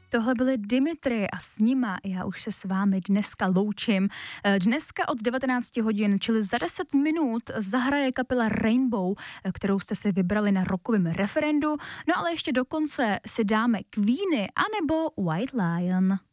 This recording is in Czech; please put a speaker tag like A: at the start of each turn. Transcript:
A: Tohle byly Dimitri a s nima já už se s vámi dneska loučím. Dneska od 19 hodin, čili za 10 minut, zahraje kapela Rainbow, kterou jste si vybrali na rokovém referendu. No ale ještě dokonce si dáme Queeny anebo White Lion.